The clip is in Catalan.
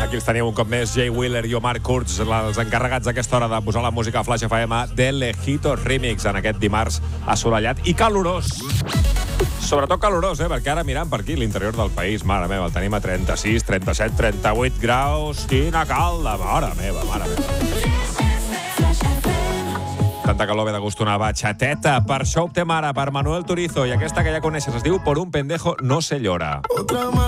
Aquí els teniu un cop més, Jay Wheeler i Omar Kurz, els encarregats d'aquesta hora de posar la música a Flash FM de Lejitos Remix en aquest dimarts assolellat i calorós. Sobretot calorós, perquè ara mirant per aquí l'interior del país, mare meva, el tenim a 36, 37, 38 graus. Quina calda, mare meva, mare meva. Tanta calor ve de gust una bachateta. Per això optem ara per Manuel Turizo i aquesta que ja coneixes es diu Por un pendejo no se llora.